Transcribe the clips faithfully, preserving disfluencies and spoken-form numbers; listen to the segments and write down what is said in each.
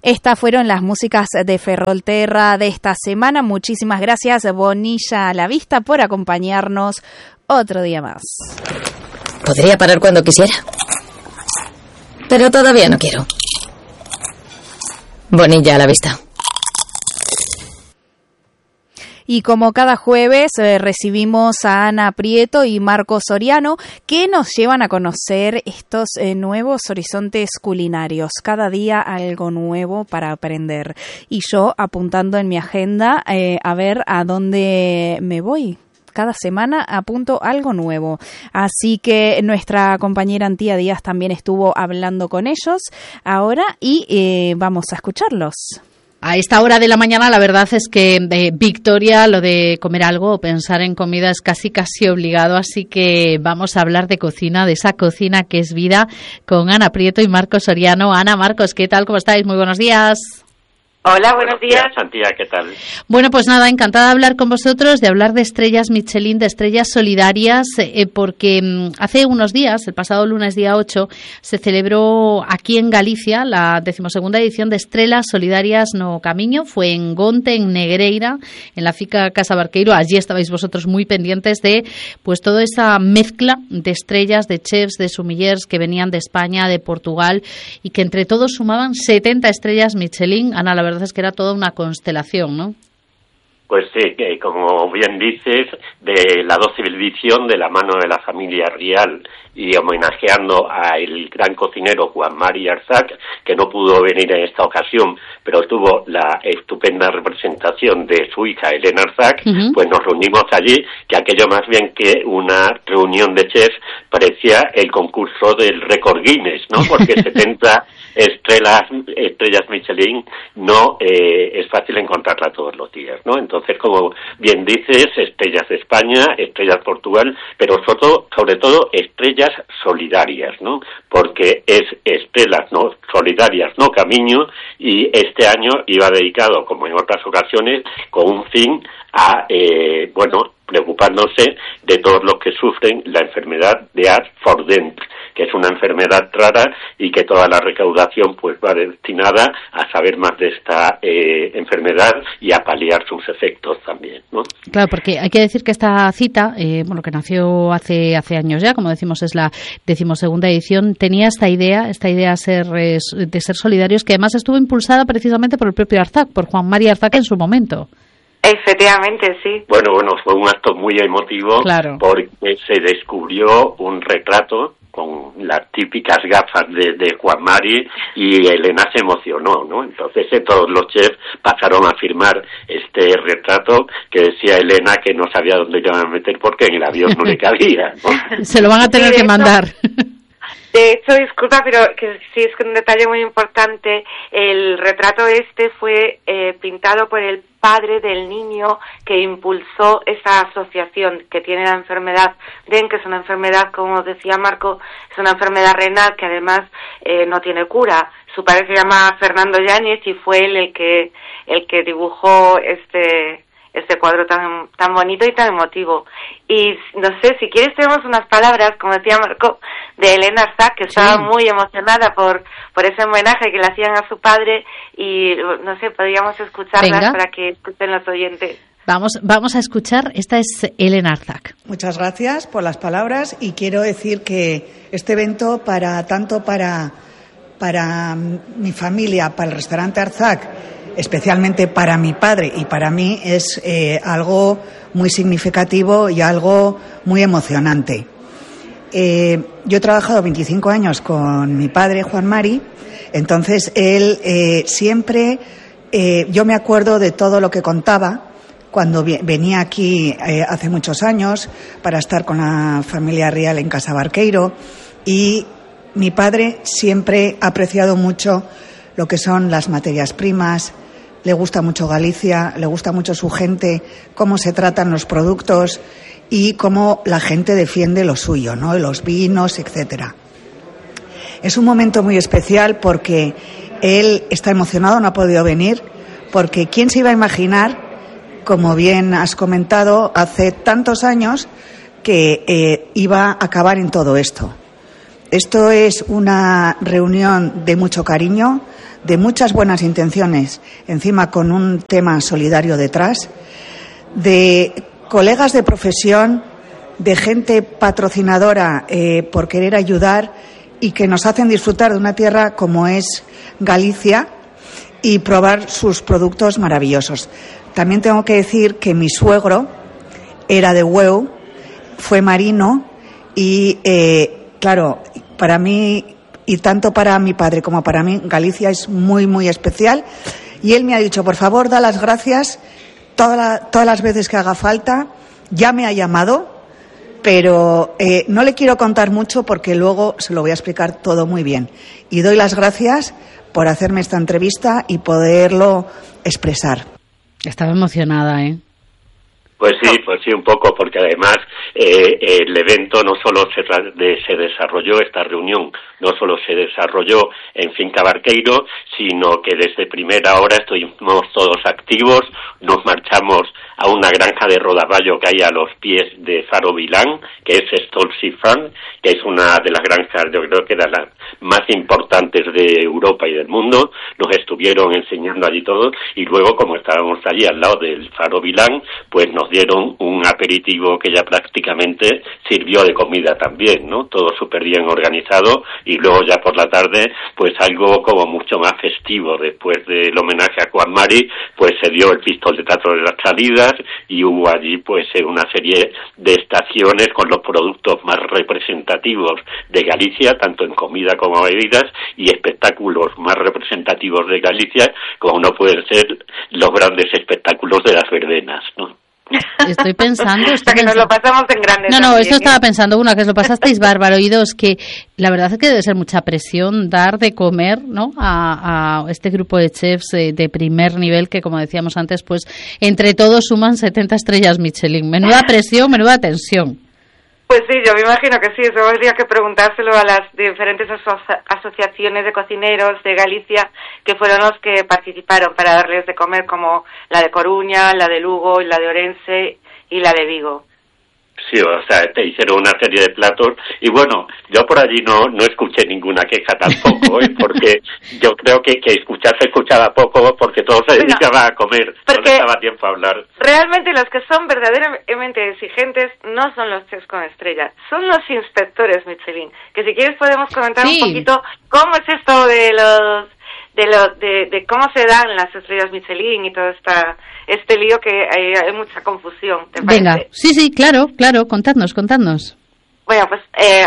Estas fueron las músicas de Ferrolterra de esta semana. Muchísimas gracias, Bonilla a la Vista, por acompañarnos otro día más. Podría parar cuando quisiera, pero todavía no quiero. Bonilla a la Vista. Y como cada jueves eh, recibimos a Ana Prieto y Marco Soriano, que nos llevan a conocer estos eh, nuevos horizontes culinarios. Cada día algo nuevo para aprender. Y yo apuntando en mi agenda eh, a ver a dónde me voy. Cada semana apunto algo nuevo. Así que nuestra compañera Antía Díaz también estuvo hablando con ellos ahora y eh, vamos a escucharlos. A esta hora de la mañana la verdad es que eh, Victoria, lo de comer algo o pensar en comida es casi casi obligado, así que vamos a hablar de cocina, de esa cocina que es vida, con Ana Prieto y Marcos Soriano. Ana, Marcos, ¿qué tal? ¿Cómo estáis? Muy buenos días. Hola, buenos días. Santía, ¿qué tal? Bueno, pues nada, encantada de hablar con vosotros, de hablar de estrellas Michelin, de estrellas solidarias, eh, porque mm, hace unos días, el pasado lunes día ocho, se celebró aquí en Galicia la decimosegunda edición de Estrelas Solidarias no Camiño. Fue en Gonte, en Negreira, en la Fica Casa Barqueiro. Allí estabais vosotros muy pendientes de pues toda esa mezcla de estrellas, de chefs, de sumillers que venían de España, de Portugal, y que entre todos sumaban setenta estrellas Michelin. Ana, la verdad La verdad es que era toda una constelación, ¿no? Pues sí, que como bien dices, de la doce edición de la mano de la familia Rial y homenajeando al gran cocinero Juan Mari Arzac, que no pudo venir en esta ocasión, pero tuvo la estupenda representación de su hija Elena Arzac, uh-huh. Pues nos reunimos allí, que aquello más bien que una reunión de chefs parecía el concurso del récord Guinness, ¿no? Porque setenta estrellas estrellas Michelin no eh, es fácil encontrarla todos los días, ¿no? Entonces, como bien dices, estrellas de España, estrellas Portugal, pero sobre todo, sobre todo estrellas solidarias, ¿no? Porque es estrellas no solidarias no camiño, y este año iba dedicado, como en otras ocasiones, con un fin a eh, bueno preocupándose de todos los que sufren la enfermedad de Art for Dent, que es una enfermedad rara y que toda la recaudación pues va destinada a saber más de esta eh, enfermedad y a paliar sus efectos también, ¿no? Claro, porque hay que decir que esta cita, eh, bueno, que nació hace hace años ya, como decimos, es la decimosegunda edición, tenía esta idea, esta idea ser, eh, de ser solidarios, que además estuvo impulsada precisamente por el propio Arzac, por Juan Mari Arzac en su momento. Efectivamente, sí. Bueno, bueno, fue un acto muy emotivo, claro, porque se descubrió un retrato con las típicas gafas de, de Juan Mari, y Elena se emocionó, ¿no? Entonces eh, todos los chefs pasaron a firmar este retrato que decía Elena que no sabía dónde iban a meter porque en el avión no le cabía, ¿no? Se lo van a tener que mandar. De hecho, disculpa, pero que sí es que un detalle muy importante, el retrato este fue eh, pintado por el padre del niño que impulsó esa asociación que tiene la enfermedad D E N, que es una enfermedad, como decía Marco, es una enfermedad renal que además eh, no tiene cura. Su padre se llama Fernando Yáñez y fue él el que el que dibujó este este cuadro tan tan bonito y tan emotivo. Y no sé, si quieres tenemos unas palabras, como decía Marco, de Elena Arzac, que estaba sí. muy emocionada por por ese homenaje que le hacían a su padre, y no sé, podríamos escucharlas. Venga. Para que escuchen los oyentes. Vamos, vamos a escuchar, esta es Elena Arzac. Muchas gracias por las palabras, y quiero decir que este evento, para tanto para, para mi familia, para el restaurante Arzac, especialmente para mi padre y para mí, es eh, algo muy significativo y algo muy emocionante. Eh, yo he trabajado veinticinco años con mi padre, Juan Mari, entonces él eh, siempre, eh, yo me acuerdo de todo lo que contaba cuando venía aquí eh, hace muchos años para estar con la familia Rial en Casa Barqueiro, y mi padre siempre ha apreciado mucho lo que son las materias primas, le gusta mucho Galicia, le gusta mucho su gente, cómo se tratan los productos y cómo la gente defiende lo suyo, ¿no? Los vinos, etcétera. Es un momento muy especial porque él está emocionado, no ha podido venir, porque ¿quién se iba a imaginar, como bien has comentado, hace tantos años que eh, iba a acabar en todo esto? Esto es una reunión de mucho cariño, de muchas buenas intenciones, encima con un tema solidario detrás, de colegas de profesión, de gente patrocinadora eh, por querer ayudar y que nos hacen disfrutar de una tierra como es Galicia y probar sus productos maravillosos. También tengo que decir que mi suegro era de Hueu, fue marino y, eh, claro, para mí, y tanto para mi padre como para mí, Galicia es muy, muy especial. Y él me ha dicho, por favor, da las gracias toda la, todas las veces que haga falta. Ya me ha llamado, pero eh, no le quiero contar mucho porque luego se lo voy a explicar todo muy bien. Y doy las gracias por hacerme esta entrevista y poderlo expresar. Estaba emocionada, ¿eh? Pues sí, pues sí, un poco, porque además eh, el evento no solo se, de, se desarrolló, esta reunión no solo se desarrolló en Finca Barqueiro, sino que desde primera hora estuvimos todos activos, nos marchamos a una granja de rodaballo que hay a los pies de Faro Vilán, que es Stolzifan, que es una de las granjas, yo creo que era las más importantes de Europa y del mundo. Nos estuvieron enseñando allí todo, y luego, como estábamos allí al lado del Faro Vilán, pues nos dieron un aperitivo que ya prácticamente sirvió de comida también, ¿no? Todo súper bien organizado, y luego ya por la tarde, pues algo como mucho más festivo. Después del homenaje a Juan Mari, pues se dio el pistoletazo de las salidas, y hubo allí pues una serie de estaciones con los productos más representativos de Galicia, tanto en comida como bebidas, y espectáculos más representativos de Galicia, como no pueden ser los grandes espectáculos de las verbenas, ¿no? Estoy pensando... Estoy o sea, que pensando. nos lo pasamos en grande. No, no, también, eso ¿eh? estaba pensando. Una, que os lo pasasteis bárbaro, y dos, que la verdad es que debe ser mucha presión dar de comer, ¿no?, a, a este grupo de chefs eh, de primer nivel que, como decíamos antes, pues entre todos suman setenta estrellas Michelin. Menuda presión, menuda tensión. Pues sí, yo me imagino que sí, eso habría que preguntárselo a las diferentes aso- asociaciones de cocineros de Galicia, que fueron los que participaron para darles de comer, como la de Coruña, la de Lugo, la de Orense y la de Vigo. Sí, o sea, te hicieron una serie de platos, y bueno, yo por allí no no escuché ninguna queja tampoco, ¿eh? Porque yo creo que, que escuchar se escuchaba poco, porque todo se dedicaba a comer, no les daba tiempo a hablar. Realmente los que son verdaderamente exigentes no son los chefs con estrellas, son los inspectores Michelin, que si quieres podemos comentar Sí. un poquito cómo es esto de los... de lo de, de cómo se dan las estrellas Michelin y todo esta este lío, que hay, hay mucha confusión, ¿te parece? Venga, sí, sí, claro, claro, contadnos, contadnos. Bueno, pues eh,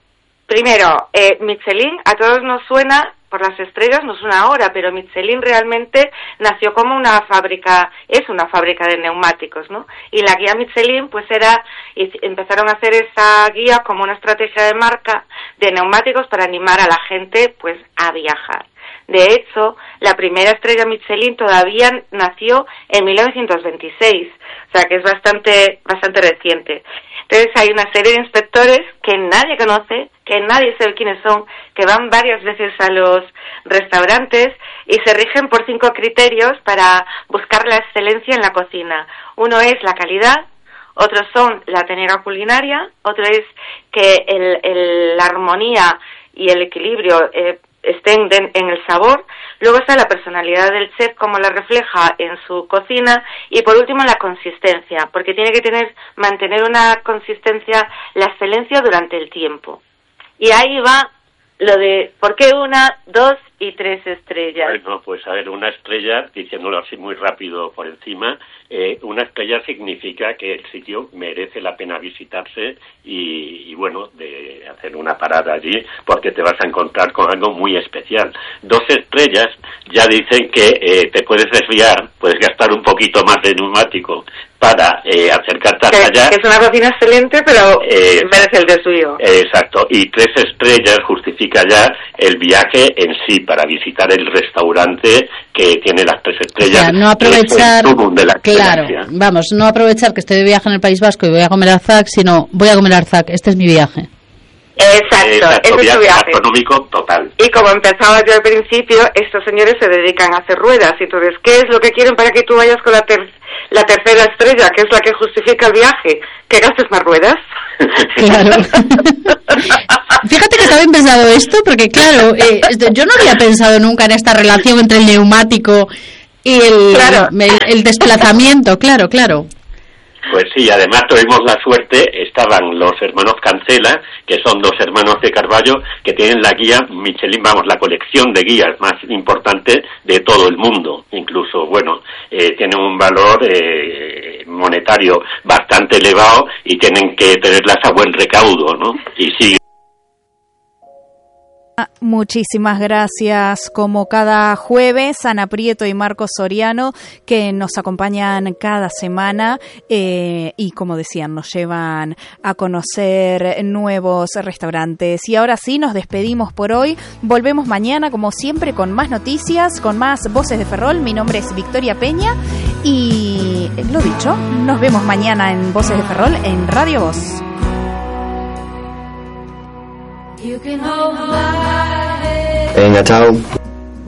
primero, eh, Michelin a todos nos suena por las estrellas, nos suena ahora, pero Michelin realmente nació como una fábrica, es una fábrica de neumáticos, ¿no? Y la guía Michelin pues era, y empezaron a hacer esa guía como una estrategia de marca de neumáticos para animar a la gente pues a viajar. De hecho, la primera estrella Michelin todavía nació en mil novecientos veintiséis, o sea que es bastante bastante reciente. Entonces hay una serie de inspectores que nadie conoce, que nadie sabe quiénes son, que van varias veces a los restaurantes y se rigen por cinco criterios para buscar la excelencia en la cocina. Uno es la calidad, otros son la técnica culinaria, otro es que el, el, la armonía y el equilibrio eh, estén de, en el sabor. Luego está la personalidad del chef, cómo la refleja en su cocina, y por último la consistencia, porque tiene que tener mantener una consistencia, la excelencia durante el tiempo. Y ahí va lo de por qué una, dos y tres estrellas. Bueno, pues a ver, una estrella, diciéndolo así muy rápido por encima, eh, una estrella significa que el sitio merece la pena visitarse y, y bueno, de hacer una parada allí, porque te vas a encontrar con algo muy especial. Dos estrellas ya dicen que eh, te puedes desviar, puedes gastar un poquito más de neumático para eh, acercarte hasta allá. Que es una cocina excelente, pero eh, merece el desvío. Exacto, y tres estrellas justifica ya el viaje en sí, para visitar el restaurante que tiene las tres estrellas. O sea, no aprovechar, que es el sumum de la claro, excelencia. vamos, no aprovechar que estoy de viaje en el País Vasco y voy a comer Arzac, sino voy a comer Arzac, este es mi viaje. Exacto, Exacto, ese es su viaje viaje. gastronómico total. Y como empezaba yo al principio, estos señores se dedican a hacer ruedas. Y entonces, ¿qué es lo que quieren para que tú vayas con la, ter- la tercera estrella, que es la que justifica el viaje? ¿Que gastes más ruedas? Claro. Fíjate que también he pensado esto, porque claro, eh, yo no había pensado nunca en esta relación entre el neumático y el, Claro. el, el desplazamiento, claro, claro. Pues sí, además tuvimos la suerte, estaban los hermanos Cancela, que son dos hermanos de Carballo, que tienen la guía Michelin, vamos, la colección de guías más importante de todo el mundo. Incluso, bueno, eh, tienen un valor eh, monetario bastante elevado y tienen que tenerlas a buen recaudo, ¿no? Y sí. Muchísimas gracias, como cada jueves, Ana Prieto y Marcos Soriano, que nos acompañan cada semana eh, y, como decían, nos llevan a conocer nuevos restaurantes. Y ahora sí, nos despedimos por hoy. Volvemos mañana, como siempre, con más noticias, con más Voces de Ferrol. Mi nombre es Victoria Peña y, lo dicho, nos vemos mañana en Voces de Ferrol en Radio Voz. Venga, chao.